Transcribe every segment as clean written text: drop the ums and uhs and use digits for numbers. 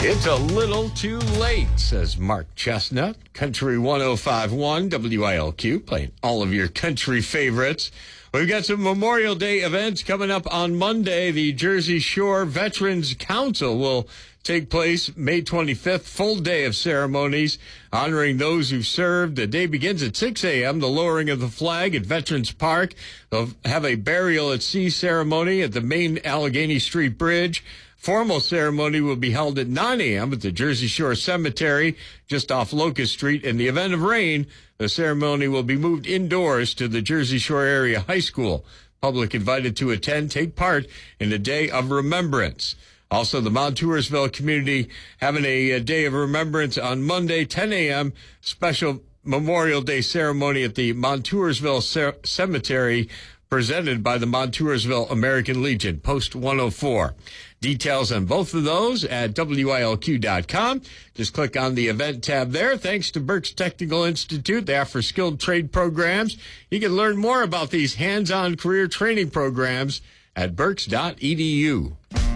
It's a little too late, says Mark Chestnut. Country 105.1 WILQ, playing all of your country favorites. We've got some Memorial Day events coming up on Monday. The Jersey Shore Veterans Council will take place May 25th, full day of ceremonies honoring those who served. The day begins at 6 a.m., the lowering of the flag at Veterans Park. They'll have a burial at sea ceremony at the main Allegheny Street Bridge. Formal ceremony will be held at 9 a.m. at the Jersey Shore Cemetery, just off Locust Street. In the event of rain, the ceremony will be moved indoors to the Jersey Shore Area High School. Public invited to attend take part in a day of remembrance. Also, the Montoursville community having a day of remembrance on Monday, 10 a.m., special Memorial Day ceremony at the Montoursville Cemetery, presented by the Montoursville American Legion, Post 104. Details on both of those at WILQ.com. Just click on the event tab there. Thanks to Berks Technical Institute. They offer skilled trade programs. You can learn more about these hands-on career training programs at berks.edu.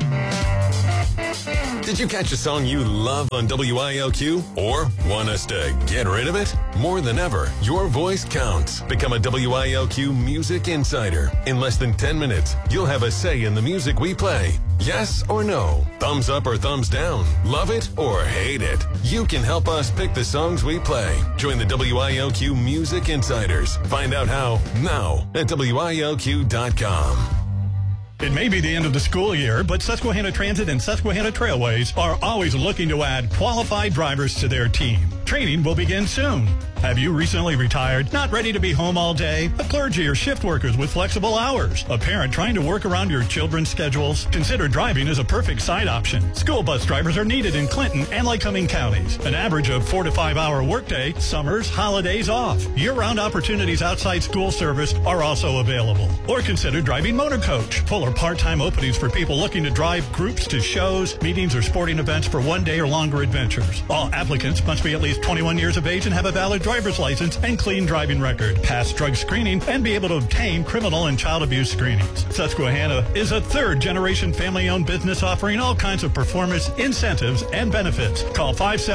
Did you catch a song you love on WILQ? Or want us to get rid of it? More than ever, your voice counts. Become a WILQ Music Insider. In less than 10 minutes, you'll have a say in the music we play. Yes or no? Thumbs up or thumbs down? Love it or hate it? You can help us pick the songs we play. Join the WILQ Music Insiders. Find out how now at WILQ.com. It may be the end of the school year, but Susquehanna Transit and Susquehanna Trailways are always looking to add qualified drivers to their team. Training will begin soon. Have you recently retired, not ready to be home all day? A clergy or shift workers with flexible hours? A parent trying to work around your children's schedules? Consider driving as a perfect side option. School bus drivers are needed in Clinton and Lycoming counties. An average of 4 to 5 hour workday, summers, holidays off. Year-round opportunities outside school service are also available. Or consider driving motor coach. Full or part-time openings for people looking to drive groups to shows, meetings, or sporting events for one day or longer adventures. All applicants must be at least 21 years of age and have a valid driver's license and clean driving record, pass drug screening, and be able to obtain criminal and child abuse screenings. Susquehanna is a third-generation family-owned business offering all kinds of performance, incentives, and benefits. Call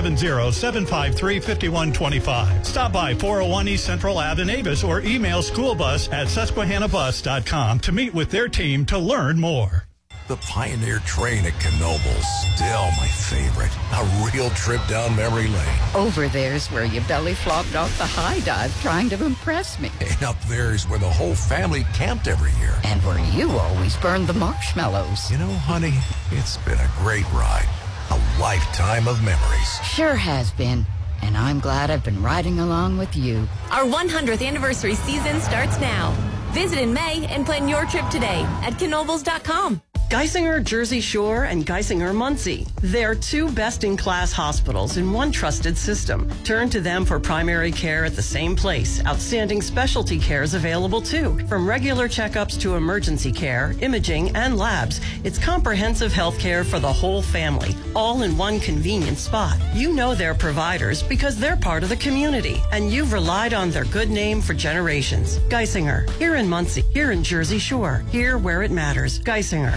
570-753-5125. Stop by 401 East Central Ave in Avis or email schoolbus@susquehannabus.com to meet with their team to learn more. The Pioneer Train at Knoebels, still my favorite. A real trip down memory lane. Over there's where you belly flopped off the high dive trying to impress me. And up there's where the whole family camped every year. And where you always burned the marshmallows. You know, honey, it's been a great ride. A lifetime of memories. Sure has been. And I'm glad I've been riding along with you. Our 100th anniversary season starts now. Visit in May and plan your trip today at Knoebels.com. Geisinger Jersey Shore and Geisinger Muncie. They're two best-in-class hospitals in one trusted system. Turn to them for primary care at the same place. Outstanding specialty care is available too. From regular checkups to emergency care, imaging, and labs, it's comprehensive health care for the whole family, all in one convenient spot. You know their providers because they're part of the community, and you've relied on their good name for generations. Geisinger, here in Muncie, here in Jersey Shore, here where it matters. Geisinger.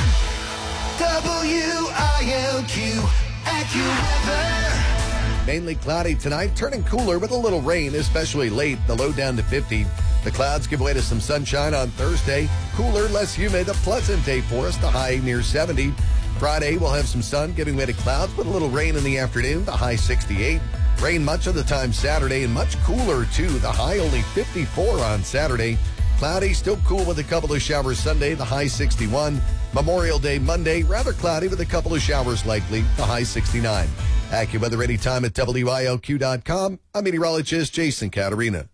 WILQ AccuWeather. Mainly cloudy tonight, turning cooler with a little rain, especially late. The low down to 50. The clouds give way to some sunshine on Thursday. Cooler, less humid, a pleasant day for us. The high near 70. Friday, we'll have some sun giving way to clouds with a little rain in the afternoon. The high 68. Rain much of the time Saturday and much cooler too. The high only 54 on Saturday. Cloudy, still cool with a couple of showers Sunday, the high 61. Memorial Day Monday, rather cloudy with a couple of showers likely, the high 69. AccuWeather anytime at WILQ.com. I'm meteorologist Jason Caterina.